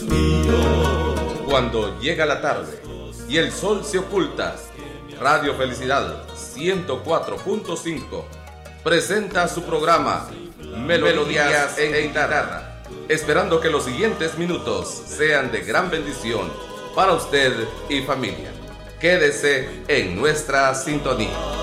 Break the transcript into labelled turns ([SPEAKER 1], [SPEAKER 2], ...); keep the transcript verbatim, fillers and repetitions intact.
[SPEAKER 1] mío.
[SPEAKER 2] Cuando llega la tarde y el sol se oculta, Radio Felicidad ciento cuatro punto cinco presenta su programa Melodías en Guitarra, esperando que los siguientes minutos sean de gran bendición para usted y familia. Quédese en nuestra sintonía.